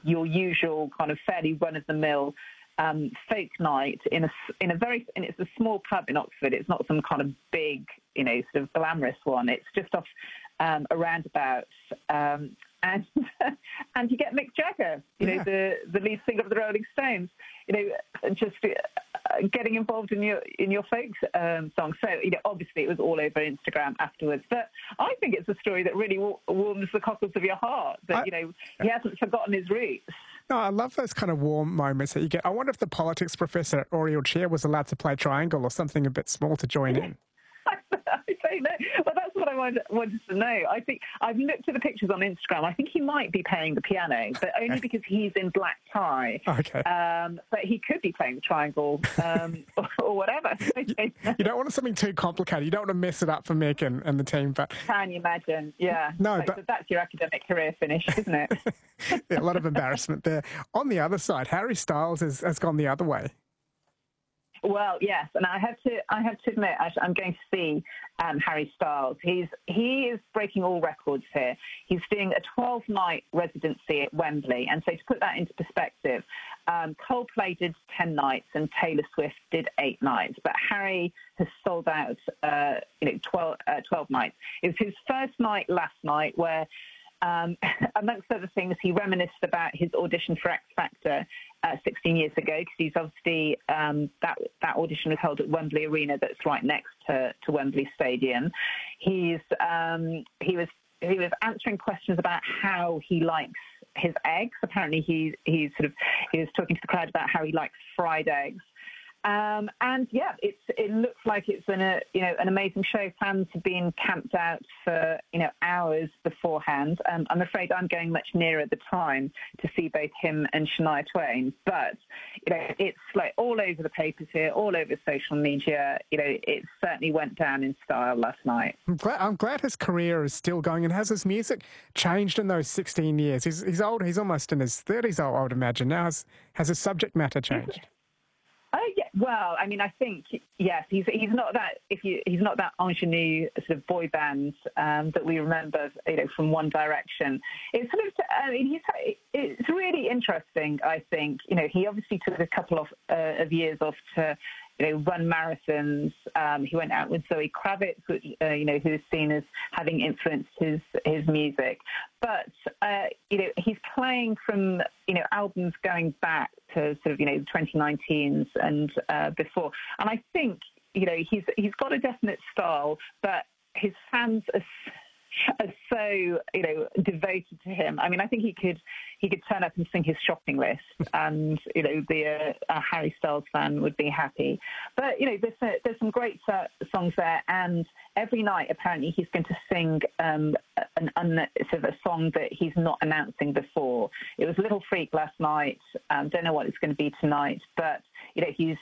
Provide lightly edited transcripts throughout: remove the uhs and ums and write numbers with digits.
your usual kind of fairly run-of-the-mill folk night in it's a small pub in Oxford. It's not some kind of big, sort of glamorous one. It's just off a roundabout, and you get Mick Jagger, the lead singer of the Rolling Stones, just getting involved in your folk song. So obviously it was all over Instagram afterwards. But I think it's a story that really warms the cockles of your heart. That he hasn't forgotten his roots. No, I love those kind of warm moments that you get. I wonder if the politics professor at Oriel Chair was allowed to play triangle or something a bit small to join in. I don't know. Well, that's what I wanted to know. I think I've looked at the pictures on Instagram. I think he might be playing the piano, but only because he's in black tie. Okay. But he could be playing the triangle or whatever. You don't want something too complicated. You don't want to mess it up for Mick and the team. But can you imagine? Yeah. No, so that's your academic career finished, isn't it? Yeah, a lot of embarrassment there. On the other side, Harry Styles has gone the other way. Well, yes, and I have to admit, actually, I'm going to see Harry Styles. He is breaking all records here. He's doing a 12-night residency at Wembley, and so to put that into perspective, Coldplay did 10 nights and Taylor Swift did 8 nights, but Harry has sold out 12 nights. It was his first night last night where, amongst other things, he reminisced about his audition for X Factor 16 years ago, because he's obviously that audition was held at Wembley Arena, that's right next to Wembley Stadium. He was answering questions about how he likes his eggs. Apparently, he was talking to the crowd about how he likes fried eggs. And yeah, it looks like it's been an amazing show. Fans have been camped out for hours beforehand. I'm afraid I'm going much nearer the time to see both him and Shania Twain. But it's like all over the papers here, all over social media. It certainly went down in style last night. I'm glad his career is still going. And has his music changed in those 16 years? He's old. He's almost in his 30s, I would imagine. Now has his subject matter changed? Oh yeah, well, I mean, I think yes, he's not that ingenue sort of boy band that we remember, from One Direction. It's sort of, it's really interesting. I think he obviously took a couple of years off to run marathons. He went out with Zoe Kravitz, which, who is seen as having influenced his music. But he's playing from albums going back to sort of 2019s and before. And I think he's got a definite style, but his fans are so devoted to him. I mean, I think he could turn up and sing his shopping list, and the Harry Styles fan would be happy. But there's some great songs there, and every night apparently he's going to sing sort of a song that he's not announcing before. It was Little Freak last night. Don't know what it's going to be tonight, but he's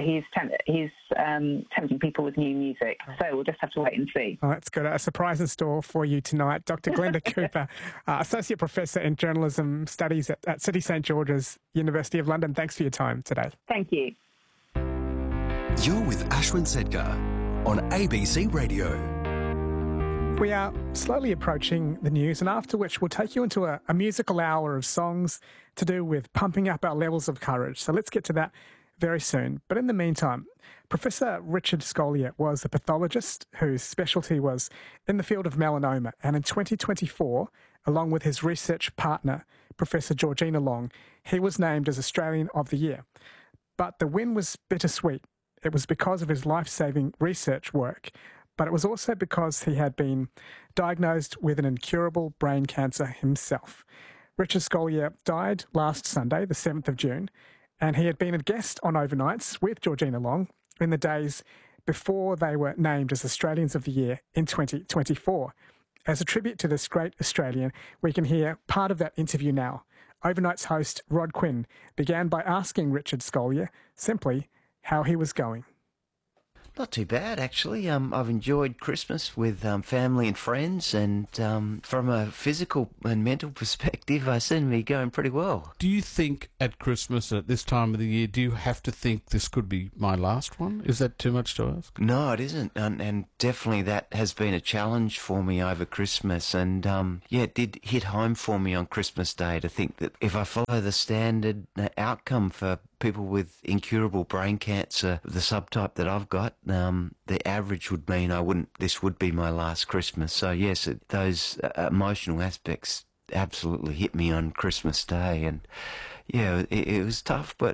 tempting people with new music. So we'll just have to wait and see. Oh, that's good. A surprise in store for you tonight. Dr. Glenda Cooper, Associate Professor in Journalism Studies at City St George's, University of London. Thanks for your time today. Thank you. You're with Ashwin Sedkar on ABC Radio. We are slowly approaching the news, and after which we'll take you into a musical hour of songs to do with pumping up our levels of courage. So let's get to that very soon. But in the meantime, Professor Richard Scolyer was a pathologist whose specialty was in the field of melanoma. And in 2024, along with his research partner, Professor Georgina Long, he was named as Australian of the Year. But the win was bittersweet. It was because of his life-saving research work, but it was also because he had been diagnosed with an incurable brain cancer himself. Richard Scolyer died last Sunday, the 7th of June, and he had been a guest on Overnights with Georgina Long in the days before they were named as Australians of the Year in 2024. As a tribute to this great Australian, we can hear part of that interview now. Overnight's host Rod Quinn began by asking Richard Scolyer simply how he was going. Not too bad, actually. I've enjoyed Christmas with family and friends, and from a physical and mental perspective, I seem to be going pretty well. Do you think at Christmas, at this time of the year, do you have to think this could be my last one? Is that too much to ask? No, it isn't, and definitely that has been a challenge for me over Christmas, and it did hit home for me on Christmas Day to think that if I follow the standard outcome for people with incurable brain cancer, the subtype that I've got, the average would mean this would be my last Christmas. So yes, those emotional aspects absolutely hit me on Christmas Day, and yeah, it was tough, but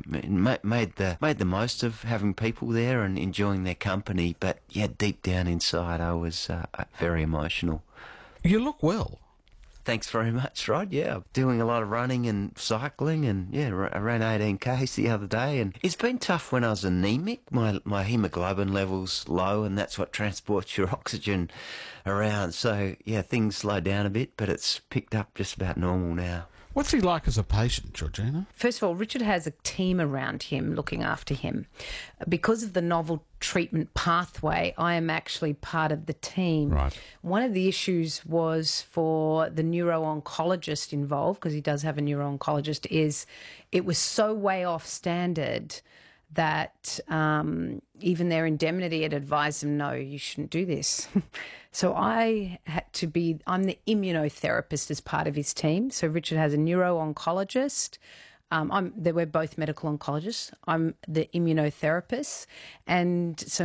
made the most of having people there and enjoying their company. But yeah, deep down inside, I was very emotional. You look well. Thanks very much, Rod. Yeah, doing a lot of running and cycling, and I ran 18 Ks the other day, and it's been tough when I was anemic. My hemoglobin level's low, and that's what transports your oxygen around. So yeah, things slowed down a bit, but it's picked up just about normal now. What's he like as a patient, Georgina? First of all, Richard has a team around him looking after him. Because of the novel treatment pathway, I am actually part of the team. Right. One of the issues was for the neuro-oncologist involved, because he does have a neuro-oncologist, is it was so way off standard that even their indemnity had advised them, no, you shouldn't do this. So I'm the immunotherapist as part of his team. So Richard has a neuro-oncologist. We're both medical oncologists. I'm the immunotherapist. And so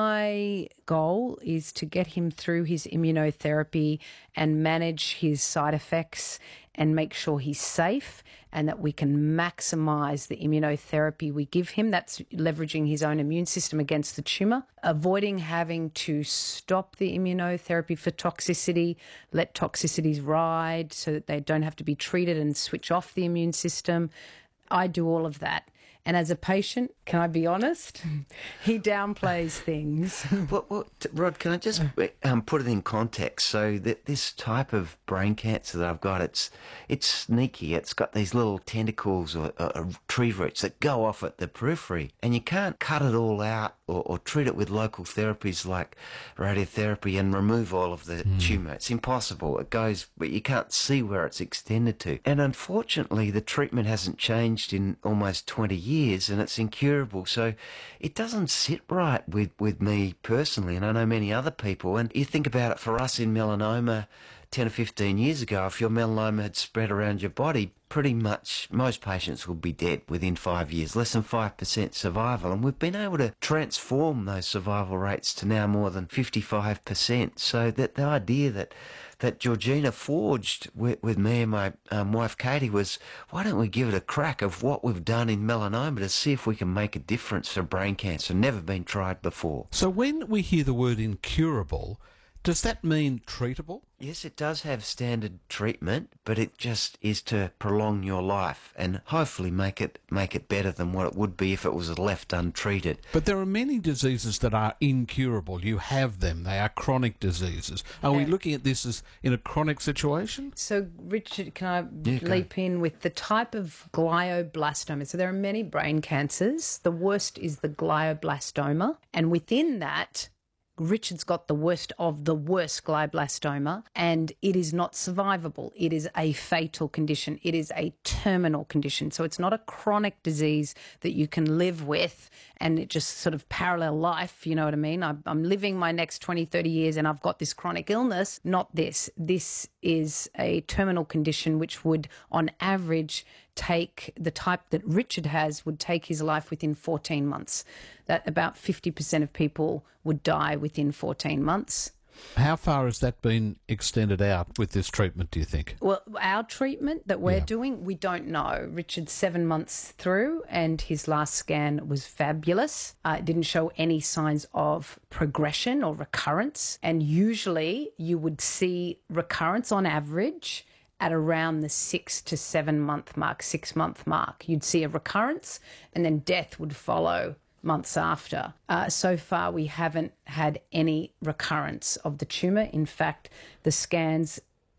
my goal is to get him through his immunotherapy and manage his side effects and make sure he's safe and that we can maximise the immunotherapy we give him. That's leveraging his own immune system against the tumour, avoiding having to stop the immunotherapy for toxicity, let toxicities ride so that they don't have to be treated and switch off the immune system. I do all of that. And as a patient, can I be honest? He downplays things. Well, Rod, can I just put it in context? So that this type of brain cancer that I've got, it's sneaky. It's got these little tentacles or tree roots that go off at the periphery, and you can't cut it all out or treat it with local therapies like radiotherapy and remove all of the tumour. It's impossible. It goes, but you can't see where it's extended to. And unfortunately, the treatment hasn't changed in almost 20 years, and it's incurable. So it doesn't sit right with me personally, and I know many other people. And you think about it, for us in melanoma 10 or 15 years ago, if your melanoma had spread around your body, pretty much most patients would be dead within 5 years, less than 5% survival. And we've been able to transform those survival rates to now more than 55%. So that the idea that Georgina forged with me and my wife Katie was, why don't we give it a crack of what we've done in melanoma to see if we can make a difference for brain cancer? Never been tried before. So when we hear the word incurable, does that mean treatable? Yes, it does have standard treatment, but it just is to prolong your life and hopefully make it better than what it would be if it was left untreated. But there are many diseases that are incurable. You have them. They are chronic diseases. Are we looking at this as in a chronic situation? So, Richard, can I leap in with the type of glioblastoma? So there are many brain cancers. The worst is the glioblastoma. And within that, Richard's got the worst of the worst glioblastoma, and it is not survivable. It is a fatal condition. It is a terminal condition. So it's not a chronic disease that you can live with and it just sort of parallel life, you know what I mean? I'm living my next 20, 30 years and I've got this chronic illness. Not this. This is a terminal condition which would, on average, take the type that Richard has would take his life within 14 months. That about 50% of people would die within 14 months. How far has that been extended out with this treatment, do you think? Well, our treatment that we're doing, we don't know. Richard's 7 months through and his last scan was fabulous. It didn't show any signs of progression or recurrence. And usually you would see recurrence on average at around the 6 to 7 month mark, 6 month mark. You'd see a recurrence and then death would follow months after. So far, we haven't had any recurrence of the tumour. In fact, the scans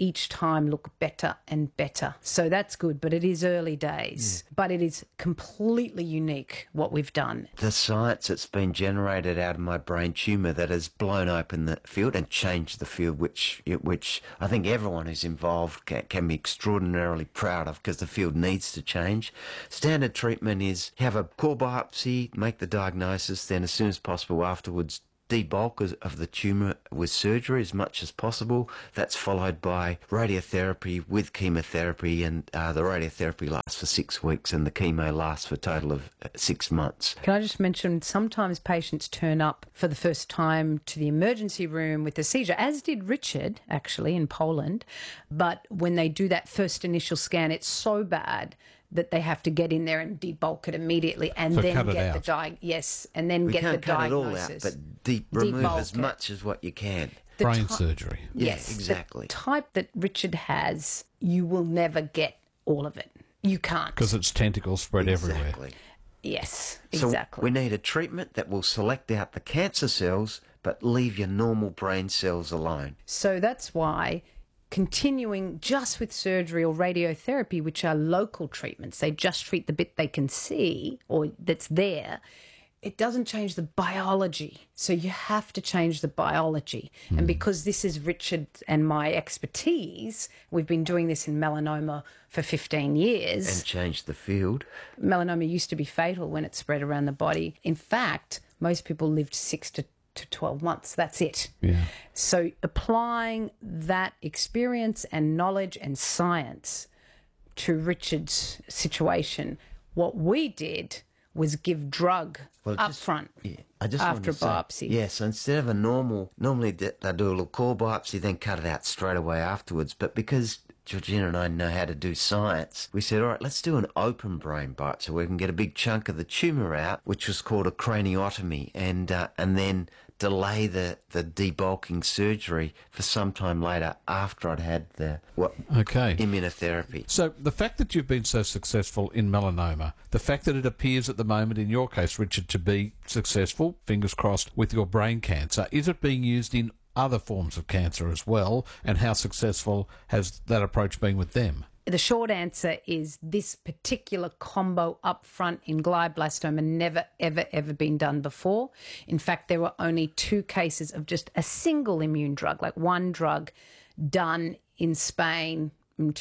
each time look better and better. So that's good, but it is early days. But it is completely unique what we've done. The science that's been generated out of my brain tumour that has blown open the field and changed the field, which I think everyone who's involved can be extraordinarily proud of, because the field needs to change. Standard treatment is have a core biopsy, make the diagnosis, then as soon as possible afterwards debulk of the tumour with surgery as much as possible. That's followed by radiotherapy with chemotherapy, and the radiotherapy lasts for 6 weeks and the chemo lasts for a total of 6 months. Can I just mention, sometimes patients turn up for the first time to the emergency room with a seizure, as did Richard, actually, in Poland. But when they do that first initial scan, it's so bad that they have to get in there and debulk it immediately, and So then cut it get out. and then We get can't the cut it all diagnosis. out, but remove Debulk as it. much as what you can. The Brain ti- surgery. Yes, Yeah, exactly. The type that Richard has, you will never get all of it. You can't. Because its tentacles spread everywhere. Exactly. Yes, So exactly. we need a treatment that will select out the cancer cells but leave your normal brain cells alone. So that's why continuing just with surgery or radiotherapy, which are local treatments, they just treat the bit they can see or that's there, it doesn't change the biology. So you have to change the biology. And because this is Richard and my expertise, we've been doing this in melanoma for 15 years. And change the field. Melanoma used to be fatal when it spread around the body. In fact, most people lived 6 to 12 months. That's it. Yeah. So applying that experience and knowledge and science to Richard's situation, what we did was give drug up front I just wanted after to say, biopsy. Yeah, so instead of normally they do a little core biopsy, then cut it out straight away afterwards. But because Georgina and I know how to do science, we said, all right, let's do an open brain biopsy where we can get a big chunk of the tumour out, which was called a craniotomy, and then delay the debulking surgery for some time later after I'd had the Okay. immunotherapy. So the fact that you've been so successful in melanoma, the fact that it appears at the moment, in your case, Richard, to be successful, fingers crossed, with your brain cancer, is it being used in other forms of cancer as well? And how successful has that approach been with them? The short answer is this particular combo up front in glioblastoma never, ever, ever been done before. In fact, there were only 2 cases of just a single immune drug, like one drug done in Spain in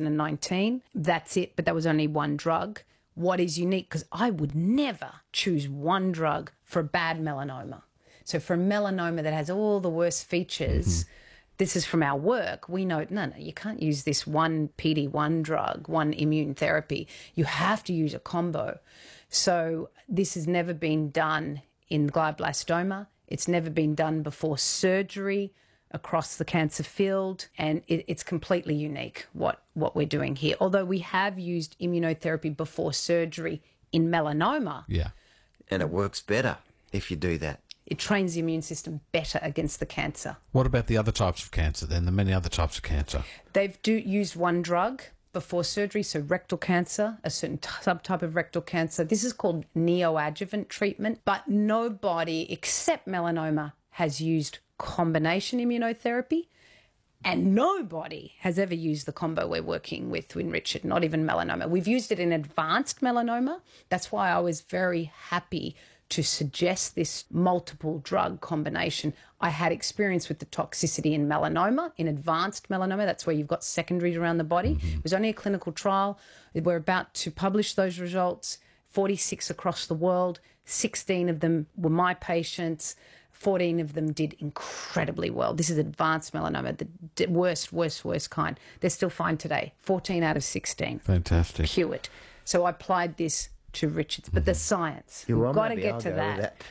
2019. That's it, but that was only one drug. What is unique, because I would never choose one drug for a bad melanoma. So for a melanoma that has all the worst features, this is from our work, we know, no, you can't use this one PD-1 drug, one immune therapy. You have to use a combo. So this has never been done in glioblastoma. It's never been done before surgery across the cancer field, and it's completely unique what we're doing here. Although we have used immunotherapy before surgery in melanoma, Yeah. And it works better if you do that. it trains the immune system better against the cancer. What about the other types of cancer then, the many other types of cancer? They've used one drug before surgery, so rectal cancer, a certain subtype of rectal cancer. This is called neoadjuvant treatment, but nobody except melanoma has used combination immunotherapy, and nobody has ever used the combo we're working with in Richard, not even melanoma. We've used it in advanced melanoma. That's why I was very happy to suggest this multiple drug combination. I had experience with the toxicity in melanoma, in advanced melanoma. That's where you've got secondaries around the body. It was only a clinical trial. We're about to publish those results, 46 across the world. 16 of them were my patients. 14 of them did incredibly well. This is advanced melanoma, the worst kind. They're still fine today. 14 out of 16 Fantastic. cured. So I applied this to Richards, but the science, we've got to get to that.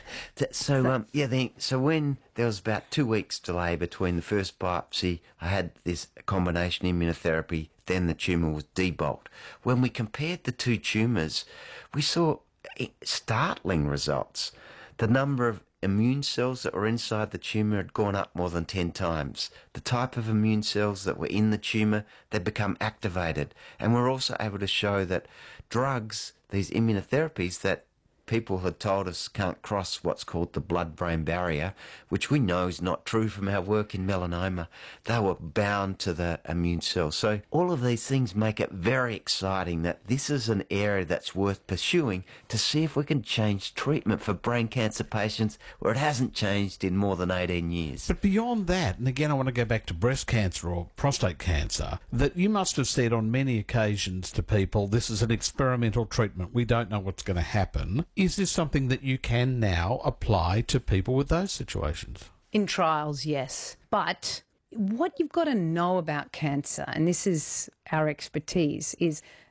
So when there was about 2 weeks delay between the first biopsy, I had this combination immunotherapy, then the tumour was debulked. When we compared the two tumours, we saw startling results. The number of immune cells that were inside the tumour had gone up more than 10 times. The type of immune cells that were in the tumour, they'd become activated. And we're also able to show that drugs, these immunotherapies that people had told us can't cross what's called the blood-brain barrier, which we know is not true from our work in melanoma. They were bound to the immune cells. So all of these things make it very exciting that this is an area that's worth pursuing to see if we can change treatment for brain cancer patients where it hasn't changed in more than 18 years. But beyond that, and again I want to go back to breast cancer or prostate cancer, that you must have said on many occasions to people, this is an experimental treatment, we don't know what's going to happen. Is this something that you can now apply to people with those situations? In trials, yes. But what you've got to know about cancer, and this is our expertise, is